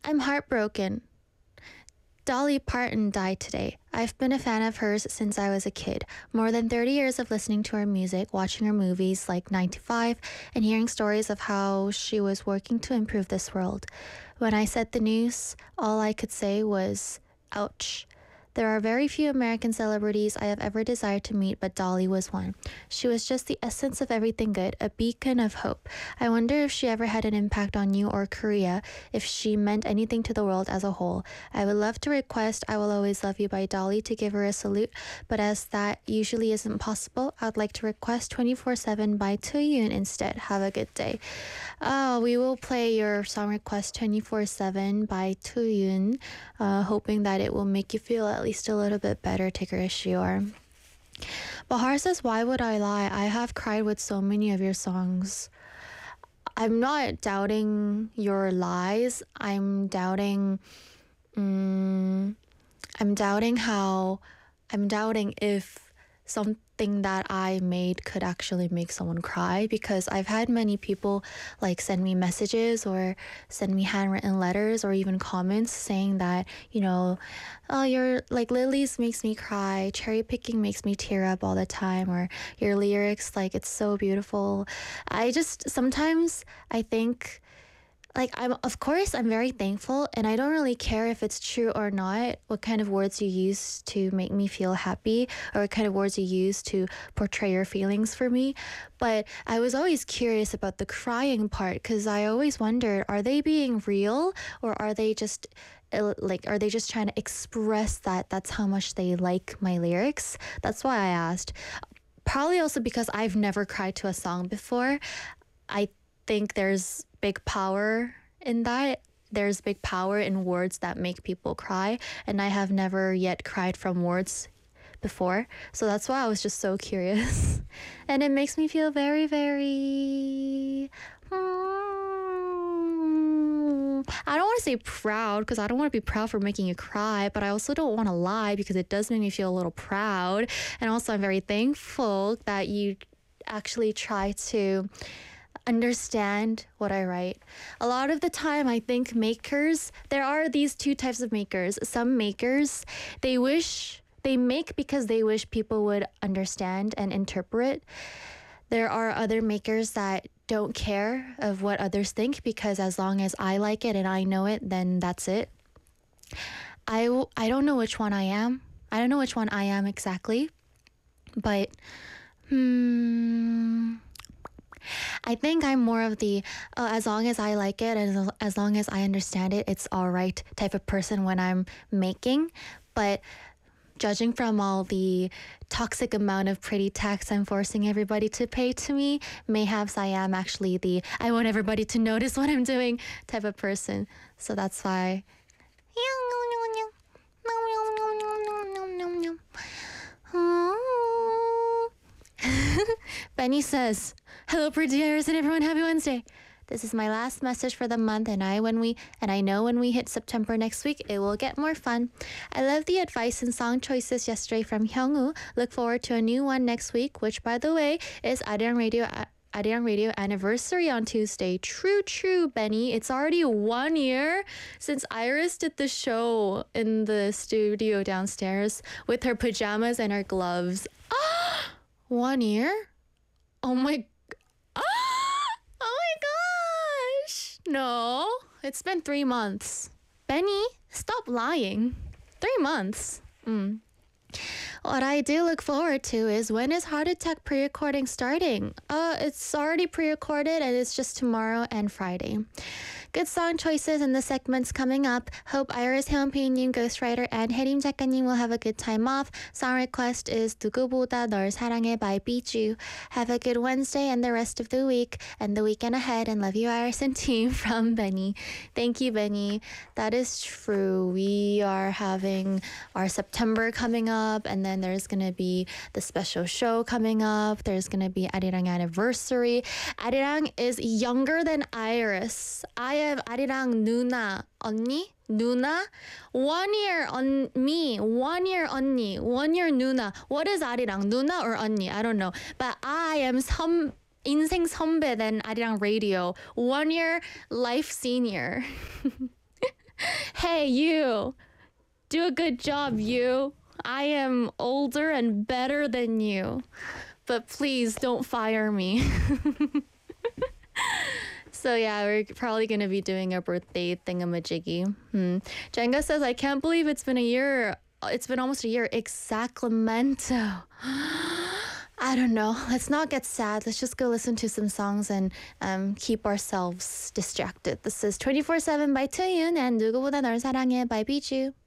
I'm heartbroken. Dolly Parton died today. I've been a fan of hers since I was a kid. More than 30 years of listening to her music, watching her movies like 9 to 5, and hearing stories of how she was working to improve this world. When I said the news, all I could say was, ouch. There are very few American celebrities I have ever desired to meet, but Dolly was one. She was just the essence of everything good, a beacon of hope. I wonder if she ever had an impact on you or Korea, if she meant anything to the world as a whole. I would love to request I Will Always Love You by Dolly to give her a salute, but as that usually isn't possible, I'd like to request 24/7 by Taeyoon instead. Have a good day. We will play your song request 24/7 by Taeyoon, hoping that it will make you feel at least a little bit better. Tigger Shior. Bahar says, why would I lie? I have cried with so many of your songs. I'm not doubting your lies. I'm doubting if something that I made could actually make someone cry, because I've had many people like send me messages or send me handwritten letters or even comments saying that, oh, your like Lilies makes me cry, cherry picking makes me tear up all the time, or your lyrics, like it's so beautiful. Sometimes I think, like, I'm very thankful, and I don't really care if it's true or not, what kind of words you use to make me feel happy, or what kind of words you use to portray your feelings for me. But I was always curious about the crying part, because I always wondered, are they being real, or are they just trying to express that that's how much they like my lyrics? That's why I asked. Probably also because I've never cried to a song before. I think there's big power in that. There's big power in words that make people cry, and I have never yet cried from words before. So that's why I was just so curious. And it makes me feel very, very... I don't want to say proud, because I don't want to be proud for making you cry, but I also don't want to lie, because it does make me feel a little proud. And also I'm very thankful that you actually try to understand what I write. A lot of the time, I think there are these two types of makers. Some makers, they make because they wish people would understand and interpret. There are other makers that don't care of what others think, because as long as I like it and I know it, then that's it. I don't know which one I am. I don't know which one I am exactly, but I think I'm more of the as long as I like it and as long as I understand it, it's all right type of person when I'm making. But judging from all the toxic amount of pretty tax I'm forcing everybody to pay to me, mayhaps I am actually the I want everybody to notice what I'm doing type of person. So that's why. Benny says, hello, pretty Iris, and everyone, happy Wednesday. This is my last message for the month, and I know when we hit September next week, it will get more fun. I love the advice and song choices yesterday from Hyungwoo. Look forward to a new one next week, which, by the way, is Arirang Radio anniversary on Tuesday. True, Benny. It's already 1 year since Iris did the show in the studio downstairs with her pajamas and her gloves. 1 year? Oh my gosh. No, it's been 3 months. Benny, stop lying. 3 months. What I do look forward to is, when is Heart Attack pre-recording starting? It's already pre-recorded, and it's just tomorrow and Friday. Good song choices in the segments coming up. Hope Iris, Hyunpei님, Ghostwriter, and Harim 작가님 will have a good time off. Song request is 누구보다 널 사랑해 by Bijou. Have a good Wednesday and the rest of the week and the weekend ahead, and love you, Iris and team, from Benny. Thank you, Benny. That is true. We are having our September coming up, and then there's going to be the special show coming up. There's going to be Arirang anniversary. Arirang is younger than Iris. I have Arirang 누나, 언니, 누나. 1 year on me, 1 year 언니, 1 year 누나. What is Arirang, 누나 or 언니? I don't know. But I am 인생 선배 than Arirang Radio. 1 year life senior. Hey, you! Do a good job, you! I am older and better than you. But please don't fire me. So yeah, we're probably gonna be doing a birthday thingamajiggy. Jenga says, I can't believe it's been a year. It's been almost a year. Exactlamento. I don't know. Let's not get sad. Let's just go listen to some songs and keep ourselves distracted. This is 24/7 by Taeyoon and 누구보다 널 사랑해 by Bijou.